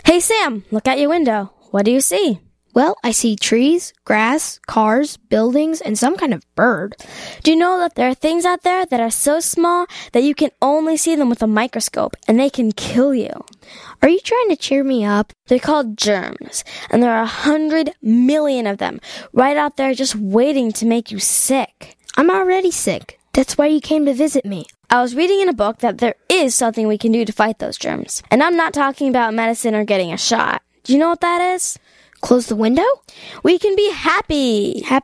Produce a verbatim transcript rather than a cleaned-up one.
Hey, Sam, look out your window. What do you see? Well, I see trees, grass, cars, buildings, and some kind of bird. Do you know that there are things out there that are so small that you can only see them with a microscope, and they can kill you? Are you trying to cheer me up? They're called germs, and there are a hundred million of them right out there just waiting to make you sick. I'm already sick. That's why you came to visit me. I was reading in a book that there is something we can do to fight those germs. And I'm not talking about medicine or getting a shot. Do you know what that is? Close the window? We can be happy. Happy?